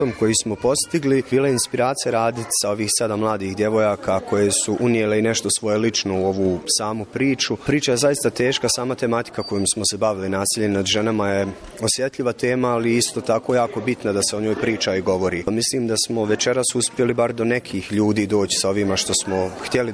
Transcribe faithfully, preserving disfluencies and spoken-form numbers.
koji smo postigli bila je inspiracija raditi sa ovih sedam mladih djevojaka koje su unijele i nešto svoje lično u ovu samu priču. Priča je zaista teška, sama tematika kojom smo se bavili, nasilje nad ženama, je osjetljiva tema, ali isto tako jako bitna da se o njoj priča i govori. Mislim da smo večeras uspjeli bar do nekih ljudi doći sa ovima što smo htjeli